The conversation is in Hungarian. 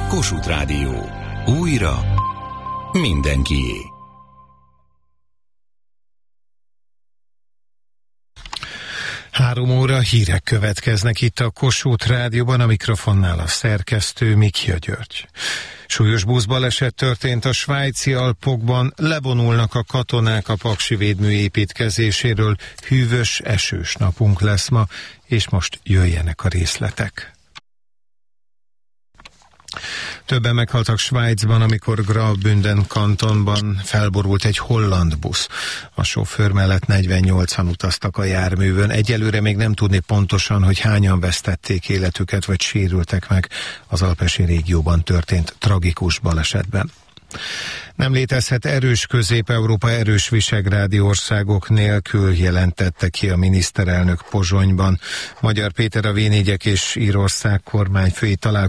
Kossuth Rádió. Újra mindenkié. Három óra hírek következnek itt a Kossuth Rádióban, a mikrofonnál a szerkesztő Mikja György. Súlyos buszbaleset történt a svájci Alpokban, levonulnak a katonák a paksi védmű építkezéséről, hűvös, esős napunk lesz ma, és most jöjjenek a részletek. Többen meghaltak Svájcban, amikor Graubünden kantonban felborult egy holland busz. A sofőr mellett 48-an utaztak a járművön. Egyelőre még nem tudni pontosan, hogy hányan vesztették életüket, vagy sérültek meg az alpesi régióban történt tragikus balesetben. Nem létezhet erős Közép-Európa erős visegrádi országok nélkül, jelentette ki a miniszterelnök Pozsonyban. Magyar Péter, a V4-ek és Írország kormányfői találkozóján